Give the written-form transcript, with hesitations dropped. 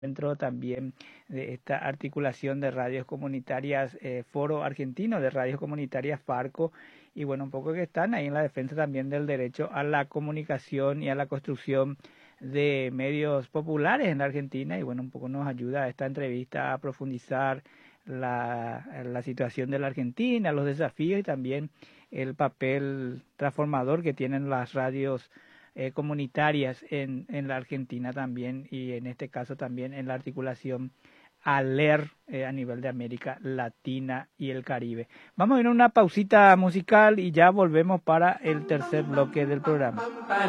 dentro también de esta articulación de radios comunitarias, Foro Argentino de Radios Comunitarias, Farco, y bueno, un poco que están ahí en la defensa también del derecho a la comunicación y a la construcción de medios populares en la Argentina, y bueno, un poco nos ayuda esta entrevista a profundizar la situación de la Argentina, los desafíos y también el papel transformador que tienen las radios comunitarias en la Argentina también, y en este caso también en la articulación ALER a nivel de América Latina y el Caribe. Vamos a ir a una pausita musical y ya volvemos para el tercer bloque del programa.